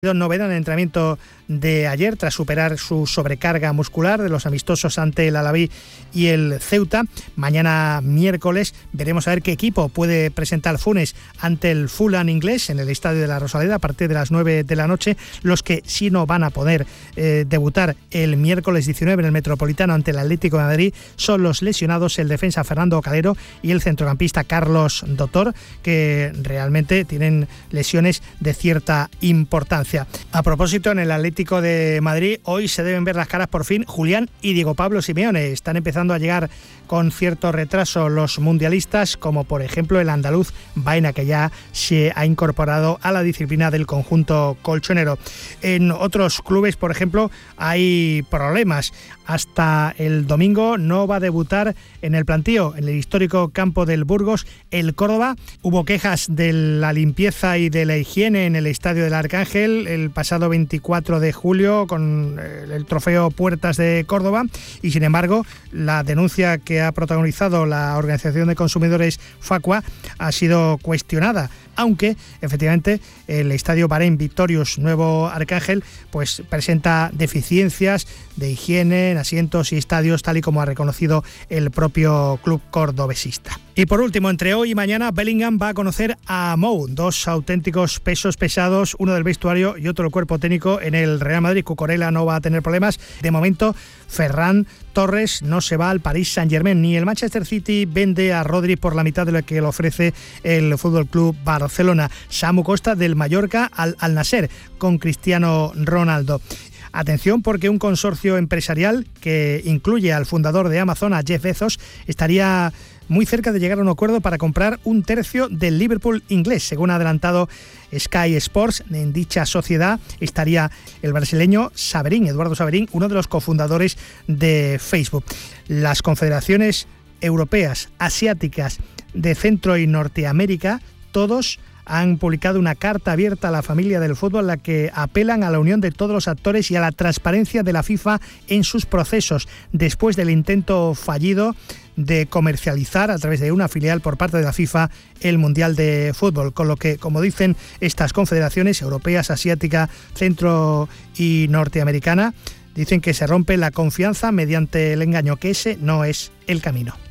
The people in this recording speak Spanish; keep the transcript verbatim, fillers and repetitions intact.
Novedad en el entrenamiento de ayer tras superar su sobrecarga muscular de los amistosos ante el Alavés y el Ceuta. Mañana miércoles veremos a ver qué equipo puede presentar Funes ante el Fulham inglés en el Estadio de la Rosaleda a partir de las nueve de la noche. Los que sí no van a poder eh, debutar el miércoles diecinueve en el Metropolitano ante el Atlético de Madrid son los lesionados, el defensa Fernando Calero y el centrocampista Carlos Doctor, que realmente tienen lesiones de cierta importancia. A propósito, en el Atlético de Madrid hoy se deben ver las caras por fin Julián y Diego Pablo Simeone. Están empezando a llegar con cierto retraso los mundialistas, como por ejemplo el andaluz Baena, que ya se ha incorporado a la disciplina del conjunto colchonero. En otros clubes, por ejemplo, hay problemas. Hasta el domingo no va a debutar en el plantío, en el histórico campo del Burgos, el Córdoba. Hubo quejas de la limpieza y de la higiene en el Estadio del Arcángel el pasado veinticuatro de julio con el trofeo Puertas de Córdoba, y sin embargo la denuncia que ha protagonizado la Organización de Consumidores Facua ha sido cuestionada, aunque efectivamente el Estadio Bahrein Victorious Nuevo Arcángel pues presenta deficiencias de higiene en asientos y estadios, tal y como ha reconocido el propio club cordobesista. Y por último, entre hoy y mañana, Bellingham va a conocer a Mou, dos auténticos pesos pesados, uno del vestuario y otro del cuerpo técnico en el Real Madrid. Cucurella no va a tener problemas. De momento, Ferran Torres no se va al Paris Saint-Germain, ni el Manchester City vende a Rodri por la mitad de lo que le ofrece el Fútbol Club Barcelona. Samu Costa del Mallorca al Al Nasser con Cristiano Ronaldo. Atención, porque un consorcio empresarial que incluye al fundador de Amazon, a Jeff Bezos, estaría muy cerca de llegar a un acuerdo para comprar un tercio del Liverpool inglés. Según ha adelantado Sky Sports, en dicha sociedad estaría el brasileño Saverin, Eduardo Saverin, uno de los cofundadores de Facebook. Las confederaciones europeas, asiáticas, de Centro y Norteamérica, todos han publicado una carta abierta a la familia del fútbol en la que apelan a la unión de todos los actores y a la transparencia de la FIFA en sus procesos, después del intento fallido de comercializar a través de una filial por parte de la FIFA el Mundial de Fútbol, con lo que, como dicen estas confederaciones europeas, asiática, centro y norteamericana, dicen que se rompe la confianza mediante el engaño, que ese no es el camino.